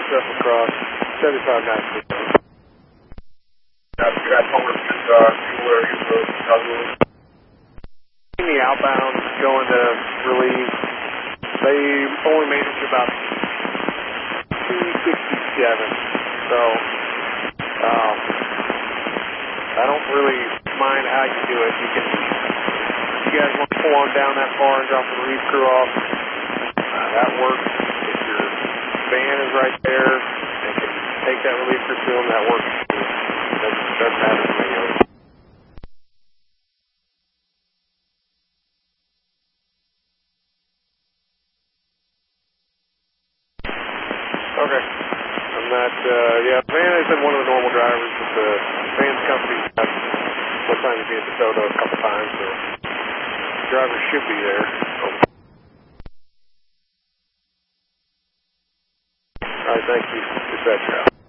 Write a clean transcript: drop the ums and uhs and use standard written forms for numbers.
stuff across 75 9. You got numbers where you go to the outbound going to relieve. They only made it to about 267. So I don't really mind how you do it. You guys want to pull on down that far and drop the relief crew off, that works. If your van is right there and can take that relief crew to them, that works. Doesn't matter to me. Okay. I'm not, Van has been one of the normal drivers, but the Van's company has what time to be at the Soto a couple times, so the driver should be there. All right, thank you. Dispatch out.